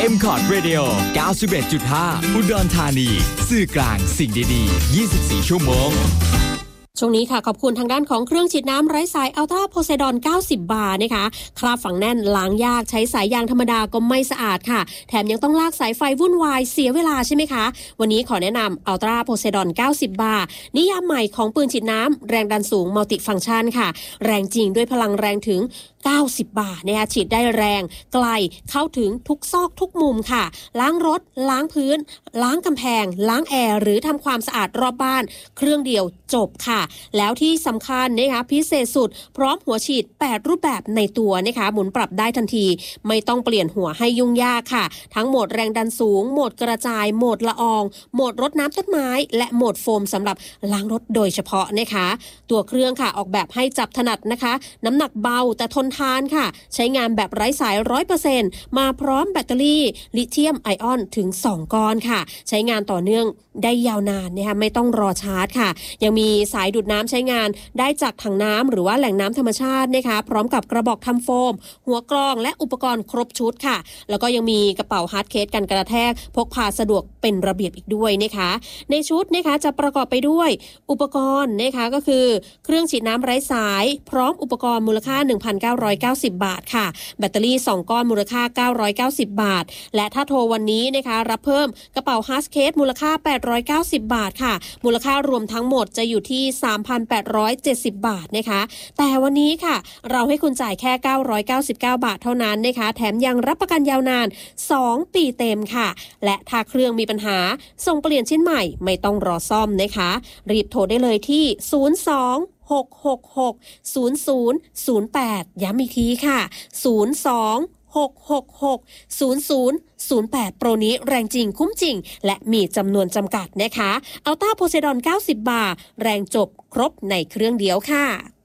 M-Cot Radio 91.5 อุดรธานีสื่อกลางสิ่งดีๆ24 ชั่วโมงช่วงนี้ค่ะขอบคุณทางด้านของเครื่องฉีดน้ำไร้สายอัลตราโพไซดอน90 บาร์นะคะคราบฝังแน่นล้างยากใช้สายยางธรรมดาก็ไม่สะอาดค่ะแถมยังต้องลากสายไฟวุ่นวายเสียเวลาใช่ไหมคะวันนี้ขอแนะนำอัลตราโพไซดอน90 บาร์นิยามใหม่ของปืนฉีดน้ำแรงดันสูงมัลติฟังก์ชันค่ะแรงจริงด้วยพลังแรงถึง90 บาทนะคะฉีดได้แรงไกลเข้าถึงทุกซอกทุกมุมค่ะล้างรถล้างพื้นล้างกำแพงล้างแอร์หรือทำความสะอาดรอบบ้านเครื่องเดียวจบค่ะแล้วที่สำคัญนะคะพิเศษสุดพร้อมหัวฉีด8รูปแบบในตัวนะคะหมุนปรับได้ทันทีไม่ต้องเปลี่ยนหัวให้ยุ่งยากค่ะทั้งโหมดแรงดันสูงโหมดกระจายโหมดละอองโหมดรดน้ำต้นไม้และโหมดโฟมสำหรับล้างรถโดยเฉพาะนะคะตัวเครื่องค่ะออกแบบให้จับถนัดนะคะน้ำหนักเบาแต่ทนทานค่ะใช้งานแบบไร้สาย 100% มาพร้อมแบตเตอรี่ลิเธียมไอออนถึง2ก้อนค่ะใช้งานต่อเนื่องได้ยาวนานนะคะไม่ต้องรอชาร์จค่ะยังมีสายดูดน้ำใช้งานได้จากถังน้ำหรือว่าแหล่งน้ำธรรมชาตินะคะพร้อมกับกระบอกทำโฟมหัวกรองและอุปกรณ์ครบชุดค่ะแล้วก็ยังมีกระเป๋าฮาร์ดเคสกันกระแทกพกพาสะดวกเป็นระเบียบอีกด้วยนะคะในชุดนะคะจะประกอบไปด้วยอุปกรณ์นะคะก็คือเครื่องฉีดน้ำไร้สายพร้อมอุปกรณ์มูลค่า 1,990 บาทค่ะแบตเตอรี่2ก้อนมูลค่า990 บาทและถ้าโทรวันนี้นะคะรับเพิ่มกระเป๋าฮาร์ดเคสมูลค่า890 บาทค่ะมูลค่ารวมทั้งหมดจะอยู่ที่ 3,870 บาทนะคะแต่วันนี้ค่ะเราให้คุณจ่ายแค่999 บาทเท่านั้นนะคะแถมยังรับประกันยาวนาน2 ปีเต็มค่ะและถ้าเครื่องมีปัญหาส่งเปลี่ยนชิ้นใหม่ไม่ต้องรอซ่อมนะคะรีบโทรได้เลยที่02-666-0008 ย้ำอีกทีค่ะ02-666-0008 โปรนี้แรงจริงคุ้มจริงและมีจำนวนจำกัดนะคะอัลต้าโพไซดอน90 บาร์แรงจบครบในเครื่องเดียวค่ะ